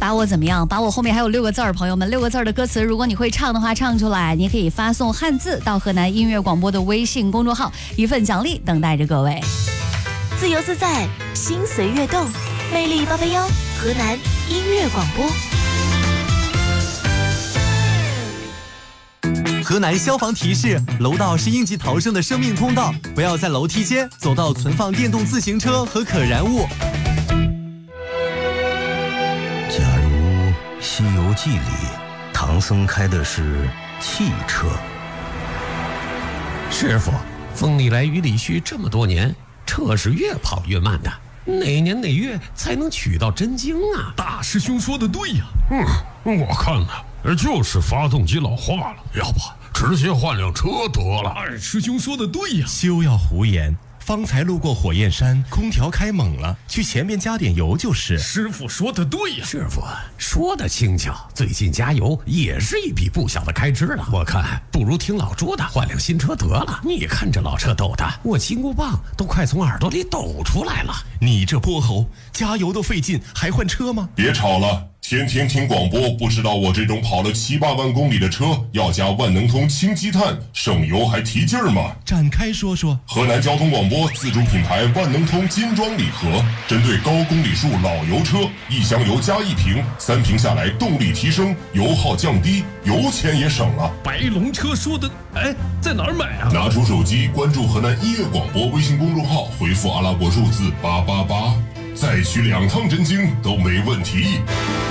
把我怎么样？把我后面还有6个字儿，朋友们，6个字儿的歌词，如果你会唱的话，唱出来，你可以发送汉字到河南音乐广播的微信公众号，一份奖励等待着各位。 自由自在，心随悦动，魅力881，河南音乐广播。 河南消防提示：楼道是应急逃生的生命通道，不要在楼梯间走到存放电动自行车和可燃物。 假如《西游记》里唐僧开的是汽车， 师傅，风里来雨里去这么多年，车是越跑越慢的，哪年哪月才能取到真经啊？ 大师兄说的对呀。我看呢，就是发动机老化了，要不直接换辆车得了。二师兄说的对呀。 休要胡言，方才路过火焰山，空调开猛了，去前面加点油就是。 师傅说的对呀。 师傅说的轻巧，最近加油也是一笔不小的开支了。我看不如听老朱的，换辆新车得了。你看这老车抖的，我金箍棒都快从耳朵里抖出来了。 你这泼猴，加油都费劲，还换车吗？ 别吵了。天天听广播，不知道我这种跑了7、8万公里的车要加万能通氢积碳，省油还提劲儿吗？ 展开说说。 河南交通广播自主品牌万能通金装礼盒，针对高公里数老油车，1箱油加1瓶，3瓶下来动力提升，油耗降低，油钱也省了。 白龙车说的，在哪儿买啊？ 拿出手机关注河南音乐广播微信公众号，回复阿拉伯数字888，再取2趟真经都没问题。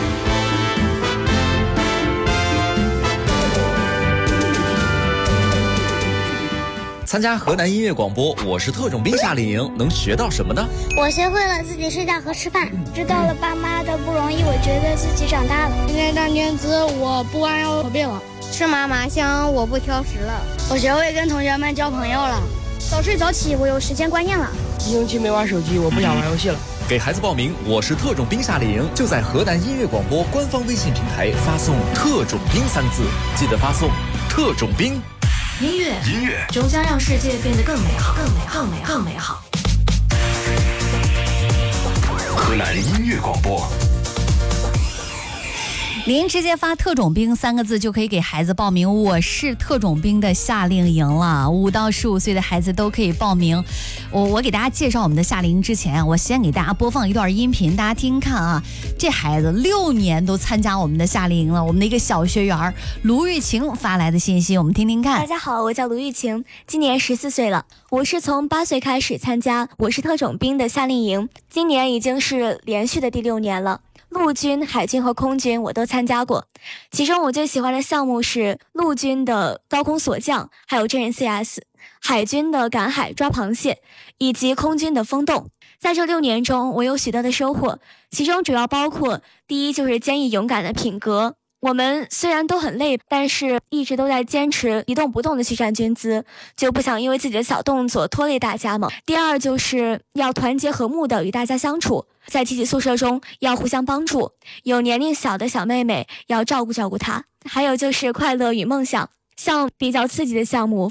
参加河南音乐广播，我是特种兵夏令营，能学到什么呢？ 我学会了自己睡觉和吃饭，知道了爸妈的不容易，我觉得自己长大了。 今天大年子，我不玩摇口币了， 吃妈妈香，我不挑食了。我学会跟同学们交朋友了，早睡早起，我有时间观念了。 一星期没玩手机，我不想玩游戏了。 给孩子报名，我是特种兵夏令营，就在河南音乐广播官方微信平台发送“特种兵”3个字，记得发送“特种兵”。 音乐终将让世界变得更美好，更美好，更美好，更美好。 河南音乐广播。 您直接发特种兵3个字就可以给孩子报名我是特种兵的夏令营了，5到15岁的孩子都可以报名。我给大家介绍我们的夏令营之前，我先给大家播放一段音频，大家听看啊。这孩子6年都参加我们的夏令营了，我们的一个小学员卢玉晴发来的信息，我们听听看。 大家好，我叫卢玉晴，今年14岁了。我是从8岁开始参加我是特种兵的夏令营，今年已经是连续的第6年了。陆军、海军和空军我都参加过，其中我最喜欢的项目是陆军的高空锁降，还有真人 CS， 海军的赶海抓螃蟹，以及空军的风洞。在这6年中，我有许多的收获，其中主要包括第一就是坚毅勇敢的品格。我们虽然都很累，但是一直都在坚持一动不动的去站军姿，就不想因为自己的小动作拖累大家嘛。第二就是要团结和睦的与大家相处，在集体宿舍中要互相帮助，有年龄小的小妹妹要照顾照顾她。还有就是快乐与梦想，像比较刺激的项目